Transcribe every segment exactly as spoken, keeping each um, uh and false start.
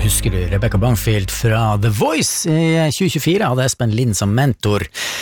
husker du Rebecca Bangfield fra The Voice i tjue tjuefire, hadde Espen Lind som mentor.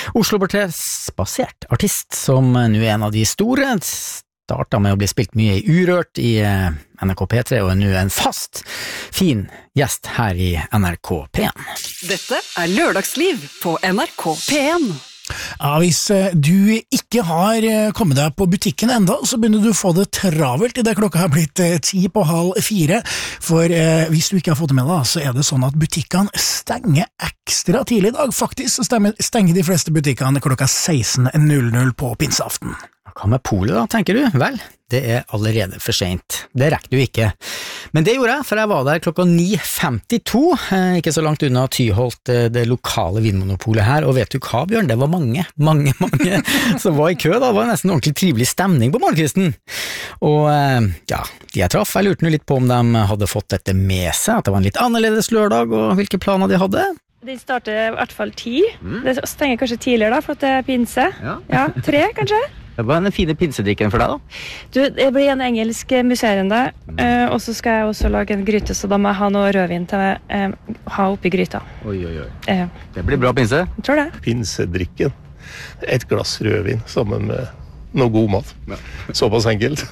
Oslo-basert artist som nå er en av de store, startet med å bli spilt mye i Urørt i N R K P tre, og er nå en fast, fin gjest her i N R K P en. Dette er Lørdagsliv på N R K P en. Ja, hvis du ikke har kommet deg på butikken enda, så begynner du å få det travelt i det klokka har blitt ti på halv fire, for eh, hvis du ikke har fått det med deg, så er det sånn at butikkene stenger ekstra tidlig i dag. Faktisk så stenger de fleste butikkene klokka seksten null null på pinseaften. Hva med polet da, tenker du? Vel, det er allerede for sent. Det rekker du ikke. Men det gjorde jeg, for jeg var der klokka ni femtito, eh, ikke så langt unna Tyholt, det lokale vinmonopolet her, og vet du hva, Bjørn? Det var mange, mange, mange som var i kø da. Det var nesten ordentlig trivelig stemning på morgenkvisten. Og eh, ja, de jeg traff, jeg lurte nå litt på om de hadde fått dette med seg, at det var en litt annerledes lørdag, og hvilke planer de hadde. De starter i hvert fall ti. Mm. Det stenger kanskje tidligere da, for at det er pinse. Ja, ja tre kanskje. Hva er den fine pinsedrikken for deg da? Du, det blir en engelsk musserende, mm. uh, og så skal jeg også lage en gryte, så da må jeg ha noe rødvin til å uh, ha oppi gryta. Oi, oi, oi. Uh, det blir bra pinse. Jeg tror det. Pinsedrikken. Et glass rødvin sammen med noe god mat. Ja. Såpass enkelt.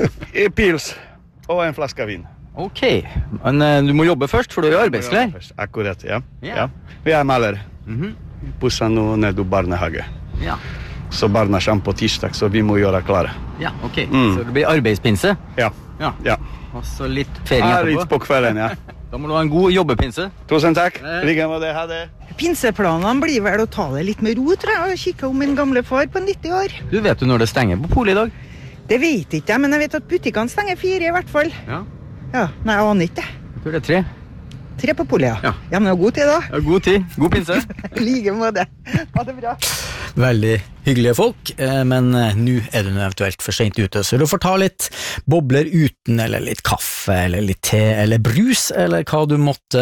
Pils og en flaske vin. Ok, men uh, du må jobbe først, for du er arbeidsklær. Akkurat, ja. Yeah. ja. Vi er maler. Mm-hmm. Pusser nå ned i barnehage. Ja. Så barna kommer på tirsdag, så vi må gjøre klare. Ja, ok. Mm. Så det blir arbeidspinse? Ja. Ja. ja. Og så litt ferie etterpå? Ja, litt på kvelden, ja. Da må du ha en god jobbepinse. Tusen takk. Like med det, ha det. Pinseplanene blir vel å ta det litt med ro, tror jeg, og kikke om min gamle far på nitti år. Du vet jo når det stenger på polet i dag? Det vet ikke jeg, men jeg vet at butikkene stenger fire i hvert fall. Ja. Ja, nei, jeg aner ikke det. Jeg tror det er tre. Tre på polet, ja. Ja. Ja, men det er god tid da. Ja, god tid. God pinse. Like med det. Ha det bra. Veldig hyggelige folk, men nå er det eventuelt for sent ute, så du får ta litt bobler uten, eller litt kaffe, eller litt te, eller brus, eller hva du måtte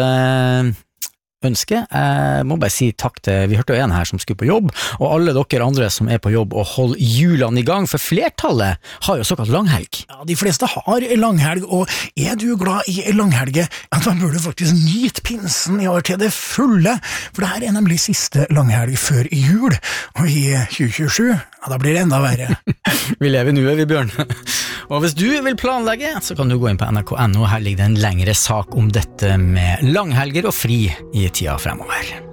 ønske. Jeg må bare si takk til, vi hørte jo en her som skulle på jobb, og alle dere andre som er på jobb og holder hjulene i gang, for flertallet har jo såkalt langhelg. Ja, de fleste har langhelg, og er du glad i langhelge, ja, da bør du faktisk nyte pinsen i år til det fulle, for det her er nemlig siste langhelg før jul, og i tjue tjuesju, ja, da blir det enda verre. Vi lever nå, er vi, Bjørn. Og hvis du vil planlegge, så kan du gå inn på N R K punkt N O, her ligger det en lengre sak om dette med langhelger og fri i tida fremover.